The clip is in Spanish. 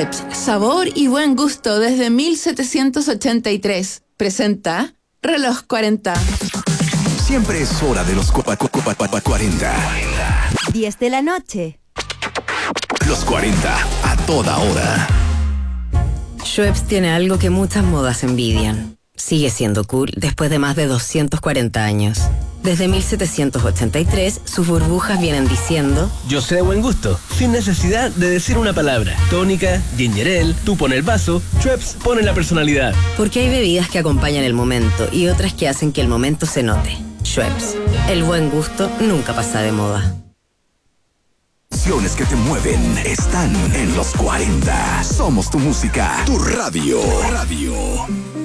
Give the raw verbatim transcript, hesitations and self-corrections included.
Schweppes, sabor y buen gusto desde mil setecientos ochenta y tres. Presenta Reloj cuarenta. Siempre es hora de los Copa Copa cuarenta. diez de la noche. Los cuarenta a toda hora. Schweppes tiene algo que muchas modas envidian. Sigue siendo cool después de más de doscientos cuarenta años. Desde mil setecientos ochenta y tres, sus burbujas vienen diciendo: yo sé de buen gusto, sin necesidad de decir una palabra. Tónica, ginger ale, tú pon el vaso, Schweppes pone la personalidad. Porque hay bebidas que acompañan el momento y otras que hacen que el momento se note. Schweppes, el buen gusto nunca pasa de moda. Canciones que te mueven están en los cuarenta. Somos tu música, tu radio. Radio.